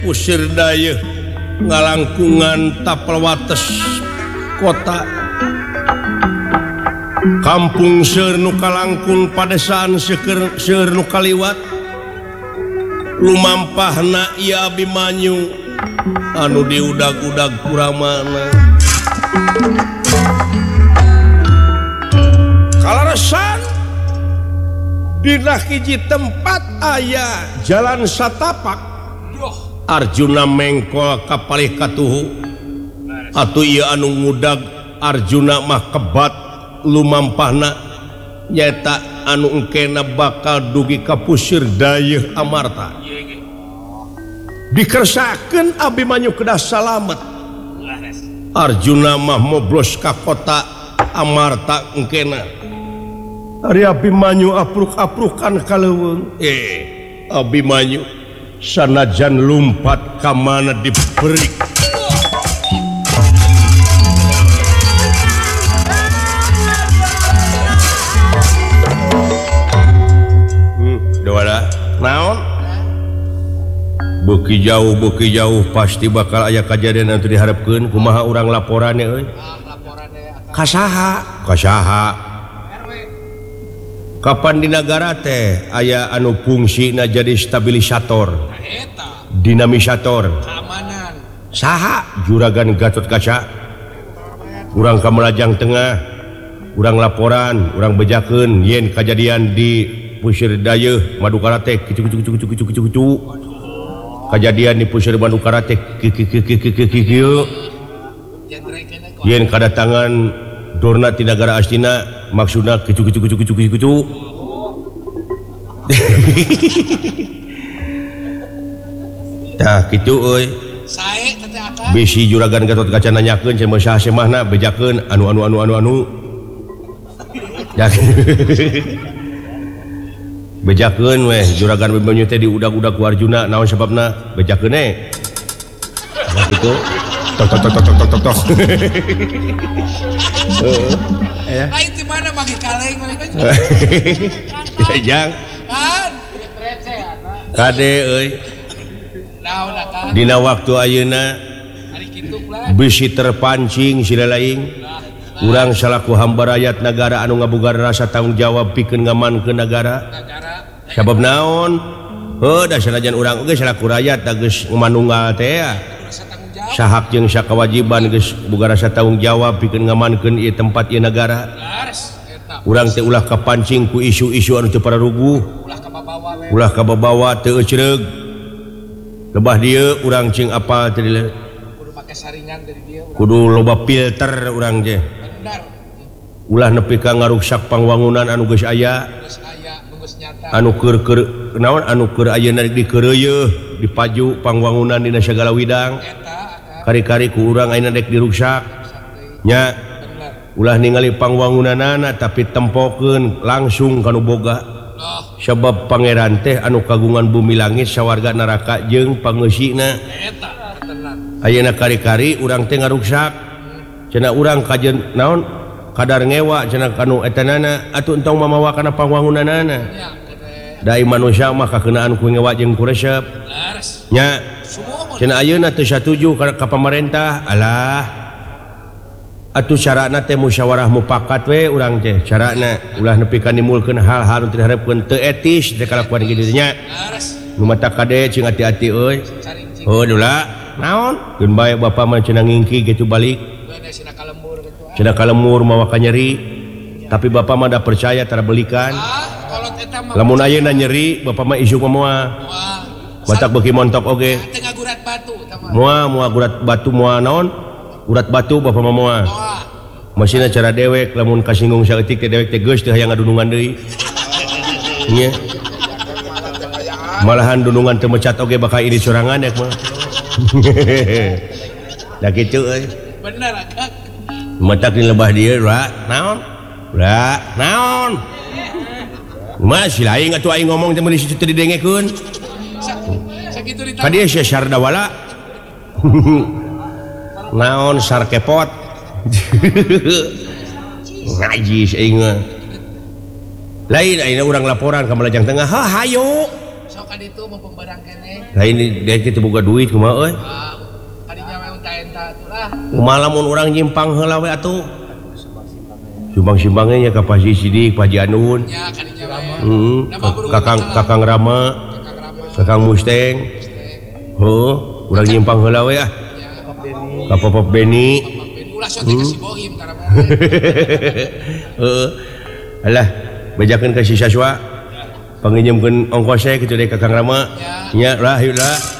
Pusir daya ngalangkungan tapel wates kota kampung seueur nu kalangkung padesaan seueur nu kaliwat lumampahna ieu Abimanyu anu diudag-udag kuramana kalaresan dina hiji tempat aya jalan satapak Arjuna mengkol kapalih katuhu atuh ieu anu ngudag Arjuna mah kebat lumampahna nyaeta anu engkena bakal dugi ka Pusir Dayeuh Amarta dikersakeun Abimanyu kedah salamet Arjuna mah moblos ka kota Amarta engkena ari Abimanyu apruk-aprukan kaleuweung Abimanyu sanajan lumpat ka mana diberi doa naon beuki jauh pasti bakal aya kajadian anu diharapkeun kumaha urang laporannya euy kasaha kapan di negara teh aya anu fungsina jadi stabilisator dinamisator saha juragan Gatot Kaca urang ka Melajang Tengah urang laporan urang bejakeun yen kejadian di Pusir Dayeuh Madukara teh kicu kejadian di Pusir Madukara teh yen kadatangan Dorna ti negara astina maksudna kicu tah kitu euy sae teh akal bisi juragan Gatot Kaca nanyakeun cenah saha semahna bejakeun anu bejakeun weh juragan Abimanyu teh diudag-udag ku Arjuna naon sababna bejakeun kitu tok lain di mana bagi kaleng jang kade euy dina waktu ayeuna bisi terpancing silalaing urang salaku hamba rakyat negara anu ngaboga rasa tanggung jawab pikeun ngamankeun negara sabab naon da sanajan urang oge salaku rakyat da geus manunggal teh sahak jeung sakawajiban geus boga rasa tanggung jawab pikeun ngamankeun ieu tempat ieu negara urang teh ulah kapancing ku isu-isu anu teu pararuguh ulah kababawa teu eucereug lebah dieu urang cing apal teh kudu make saringan dari dieu kudu loba filter urang teh ulah nepi ka ngaruksak pangwangunan anu geus aya anu keur naon anu keur ayeuna dikeureueuh dipaju pangwangunan dina sagala widang kari-kari ku urang ayeuna dek diruksak nya ulah ningali pangwangunanana tapi tempokeun langsung kanu boga sabab pangeran teh anu kagungan bumi langit sawarga neraka jeung pangeusina ayeuna kari-kari urang teh ngaruksak cenah urang kajen naon kadar ngewa cenah kanu etanana atuh entong mamawa kana pangwangunanana dai manusia mah kakeunaan ku ngewa jeung ku resep nya cenah ayeuna teu satuju ka pamarentah alah atuh carana teh musyawarah mufakat we urang teh carana ulah nepi ka nimulkeun hal-hal anu teu diharapkeun teu etis teh kalakuan kitu nya nu mata kade cing hati-hati euy heula naon geun bae bapa mah cenah ngingki gitu balik cenah kalemur mawa ka nyeri tapi bapa mah da percaya tara belikan lamun ayeuna nyeri bapa mah isuk moal batak beuki montok oge teu ngagurat batu moal gurat batu moal naon urat batu bapa mah moal masina cara dewek lamun kasinggung saeutik teh dewek teh geus teu hayang ngadunungan deui nya malahan dunungan teu mecat oge bakal iri sorangan ek mah da kitu euy bener akak matak di lebah dieu naon masih lain atuh aing ngomong teh meuli situ teu didengekeun sakitu ditanya ka dieu sia sardawala naon sarkepot ngajis aing lain ayeuna urang laporan ka Melajang Tengah hayu sok ka ditu mau pembarang kene. Lah ini dia kita buka duit kumaha euy. Kadinya mah enta-enta atuh lah. Kumaha lamun urang nyimpang heula we atuh. Sumbang-simbangnya ka Paji Sidik, Paji Anun. Ya kadinya we. Kakang Rama. Kakang Musteng. Heuh, urang nyimpang heula we ah. Ka Papa Beni. Ulah sok kasih bohim karena alah bejakeun ka si Saswa panginjemkeun ongkos saya kitu deui Kakang Rama nya lah